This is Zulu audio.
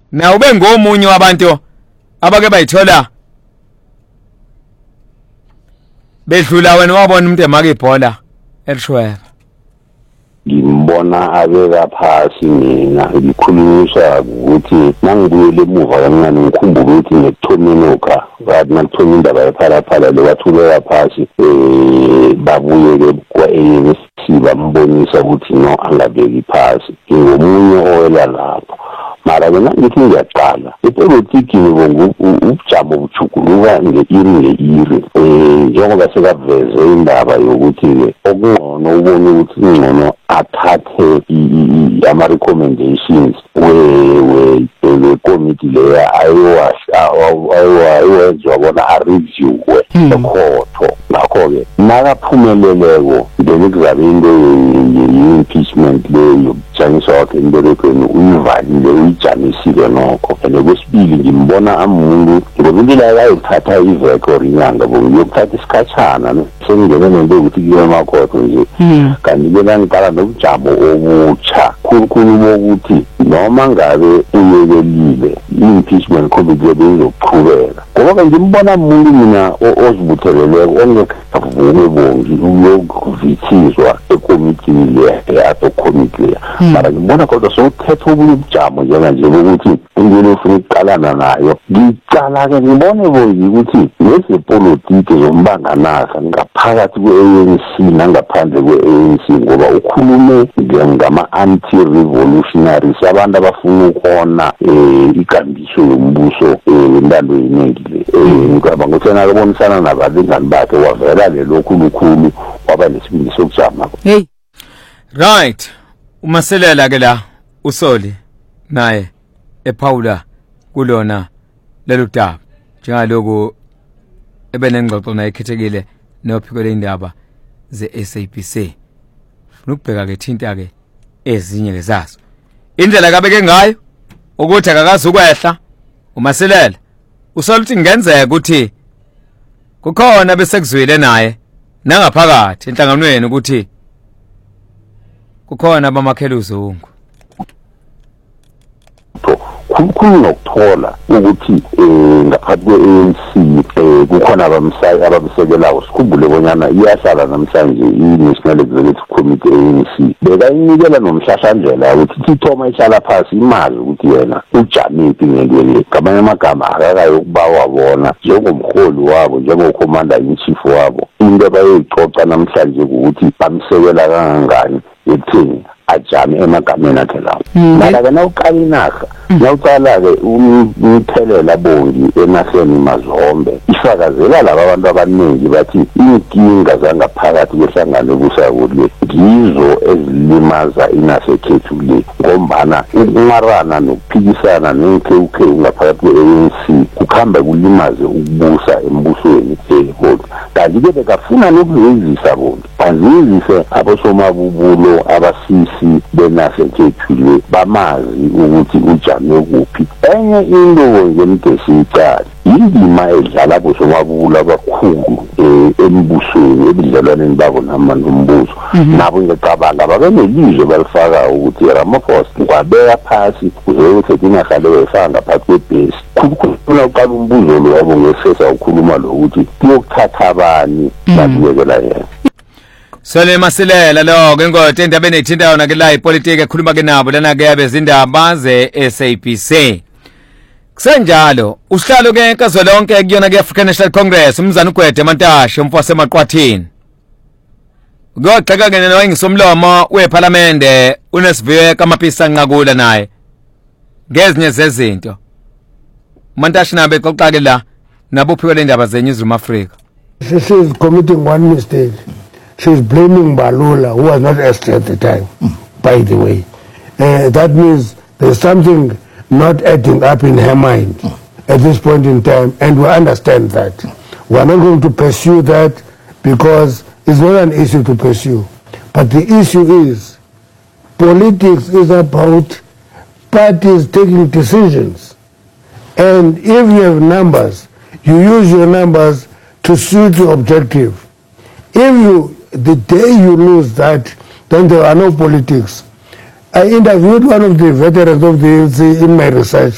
na ube ngomunye wabantu abake bayithola bedlula wena wabona umuntu emaka ibhola elishweba. Ngimbona abeka phasi mina ngikhulunyiswa ukuthi nangibuyele emuva kancane ngikhumbule ukuthi ngekuthominoka ngathi nakuthoma indaba yephalaphala lewathuleka phasi babuye kwa-ANC bambonisa ukuthi no angabeki phasi ngingomunye owela lapho mara mina ngithi ngiyaqala epolitikini ubujamo bujuguluka nge-iri njengoba sekaveze indaba yokuthi-ke okungcono ubone ukuthi ngcono athathe ama-recommendations we-committee leya ayowezwa bona areviewe ekhotho. Ngakho-ke nakaphumeleleko then kuzabe into ye-impeachment leyo yokujanyiswa wakhe emberegweni uyivalile uyijamisile nokho. And kwesibili ngimbona amuntu ngoba into la ayithatha iveke or inyanga ngiyokuthatha isikhatshana sengingene nento yokuthi kuye emakhotho nje kanti-ke nangiqala nobujamo obutsha khulukhulu bokuthi noma ngabe uyekelile i-impeachment committee beyizoqhubeka ngoba ngimbona umuntu mina ozibutheleleko ongekavume bongi uyokuvithizwa ekomitini leya atokomiti leya mara ngibona kodwa sokuthetha obunye ubujamo njenganje bokuthi into ofuna ukuqalana nayo ngicala-ke ngibone bongi ukuthi nezepolitiki zombanganarha ngaphakathi kwe-ANC nangaphandle kwe-ANC ngoba ukhulume ngama-anti-revolutionaries abantu abafuna ukona ikambiso yombuso wentando yeningi le ngicabanga ukuthi yena akabonisana nabalingani bakhe wavela lelo khulukhulu waba nesibindi sokujama. Hey right uMasilela ke la uSoli naye ephawula kulona lelo daba njengaloku ebenengxoxo naye ekhethekile nophiko leindaba ze-SABC ukubheka ke thinta ke ezinye lezazo indlela kabeke ngayo ukuthi akakazi ukwehla uMasilela usoluthi ngenzeka ukuthi kukhona bese kuzwile naye nangaphakathi enhlanganweni ukuthi kukhona abamakhela uzungu kukhulu nokuthola ukuthi ngaphakathi kwe-ANC kukhona abamsekelayo sikhumbule bonyana iyahlala namhlanje i-National Executive Committee ANC bekayinikela nomhlahlandlela ukuthi ithoma ihlala phasi imazi ukuthi yena ujamephi ngentweni ngamanye amagama akakayokubawa bona njengomholi wabo njengocommander in chief wabo into abayoyicoca namhlanje ukuthi bamsekela kangangani ekutheni ajame emagameni akhe lawo mara-ke nawuqala inarha nawuqala-ke umthelela bongi enarheni mazombe ifakazela laba abantu abaningi bathi inkinga zangaphakathi kwehlangano ebusako le ngizo ezilimaza inarha ekhethu le ngombana ukunarana nokuphikisana nenkhewukhewu ngaphakathi kwe-ANC kukhamba kulimaze ukubusa embusweni kodwa kanti-ke bekafuna nokuzenzisa bonke bazenzise abosomabubulo abasisi benarha ekhethu le bamazi ukuthi ujame kuphi. Enye into ngemdesicala indima edlala abosomabubulo abakhulu embusweni ebudlelwaneni babo nombuso nabo ngicabanga babenelizwe balifaka ukuthi Ramaphosa kwabeka phasi uzokuthetha inarha leyo efaka ngaphakathi kwebhesi khulukhulu uqala umbuzo lo wabo ngesesa ukhuluma lo ukuthi kuyokuthatha abani babuyekela yena. Sole Masilela lo ke ingoda endabeni ethinta yona ke la ipolitiki ekhuluma ke nabo lana ke abezindaba ze-SABC. Kusenjalo usihlalo ke enkazolonke kuyona ke African National Congress umzana uGwede Mantashe umfowase emaqwathini. Ngoxeka ke noyingisomlomo weParliament uNesiviwe kaMapisa Nqakula naye ngezinye zezinto. Mantashe nabe xoxa ke la nabophiko lendaba zeNewsroom Africa. She is committing one mistake. She's blaming Balula, who was not asked at the time, by the way. That means there's something not adding up in her mind at this point in time, and we understand that. We're not going to pursue that because it's not an issue to pursue. But the issue is, politics is about parties taking decisions. And if you have numbers, you use your numbers to suit your objective. The day you lose that, then there are no politics. I interviewed one of the veterans of the ANC in my research.